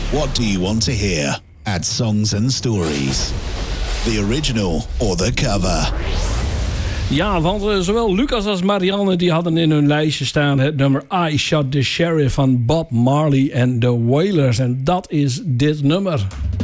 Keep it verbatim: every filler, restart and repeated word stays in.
What do you want to hear at Songs and Stories? The original or the cover? Ja, want uh, zowel Lucas als Marianne die hadden in hun lijstje staan het nummer I Shot the Sheriff van Bob Marley en The Wailers. En dat is dit nummer.